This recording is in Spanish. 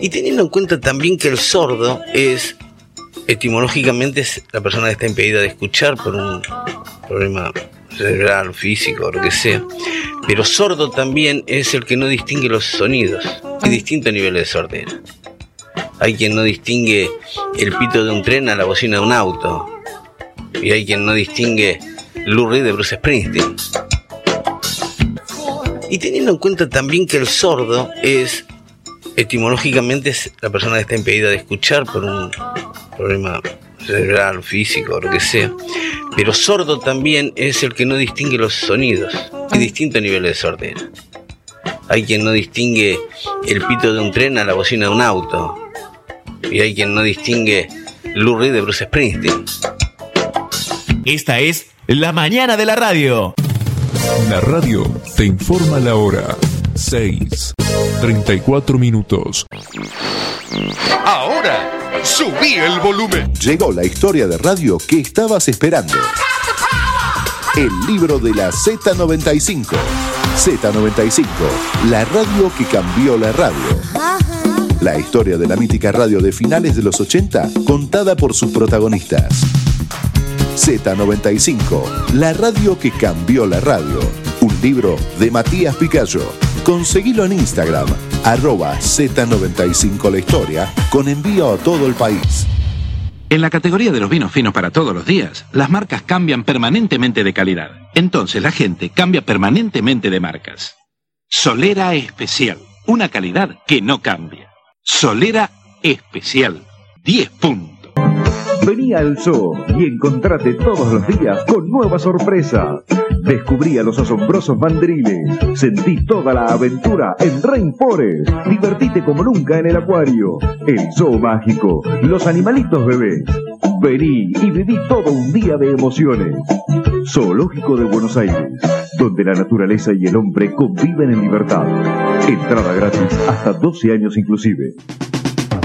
Y teniendo en cuenta también que el sordo es, etimológicamente, es la persona que está impedida de escuchar por un problema cerebral, físico, lo que sea. Pero sordo también es el que no distingue los sonidos. Hay distintos niveles de sordera. Hay quien no distingue el pito de un tren a la bocina de un auto. Y hay quien no distingue Lou Reed de Bruce Springsteen. Y teniendo en cuenta también que el sordo es, etimológicamente, es la persona que está impedida de escuchar por un problema cerebral, físico, lo que sea. Pero sordo también es el que no distingue los sonidos. Hay distintos niveles de sordera. Hay quien no distingue el pito de un tren a la bocina de un auto. Y hay quien no distingue Lou Reed de Bruce Springsteen. Esta es La Mañana de la Radio. La radio te informa la hora. 6:34. Ahora, subí el volumen. Llegó la historia de radio que estabas esperando. El libro de la Z95. Z95, la radio que cambió la radio. La historia de la mítica radio de finales de los 80, contada por sus protagonistas. Z95, la radio que cambió la radio. Un libro de Matías Picayo. Conseguilo en Instagram, @Z95 la historia, con envío a todo el país. En la categoría de los vinos finos para todos los días, las marcas cambian permanentemente de calidad. Entonces la gente cambia permanentemente de marcas. Solera Especial, una calidad que no cambia. Solera Especial, 10 puntos. Vení al zoo y encontrate todos los días con nuevas sorpresas. Descubrí a los asombrosos mandriles. Sentí toda la aventura en Rainforest. Divertite como nunca en el acuario. El zoo mágico. Los animalitos bebés. Vení y viví todo un día de emociones. Zoológico de Buenos Aires, donde la naturaleza y el hombre conviven en libertad. Entrada gratis hasta 12 años inclusive.